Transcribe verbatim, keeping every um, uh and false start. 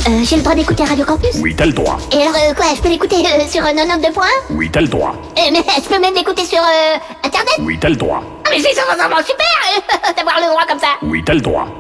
Euh, j'ai le droit d'écouter Radio Campus? Oui, t'as le droit. Et alors, euh, quoi, je peux l'écouter euh, sur euh, quatre-vingt-deux points? Oui, t'as le droit. Euh, mais je peux même l'écouter sur euh, Internet? Oui, t'as le droit. Ah, mais c'est vraiment super euh, d'avoir le droit comme ça. Oui, t'as le droit.